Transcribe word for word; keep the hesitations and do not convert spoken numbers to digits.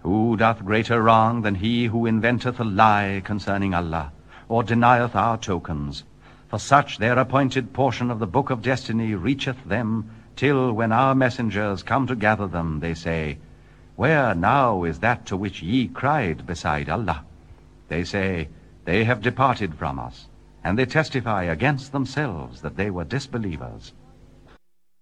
Who doth greater wrong than he who inventeth a lie concerning Allah, or denieth our tokens? For such their appointed portion of the book of destiny reacheth them, till when our messengers come to gather them, they say, Where now is that to which ye cried beside Allah? They say, They have departed from us, and they testify against themselves that they were disbelievers.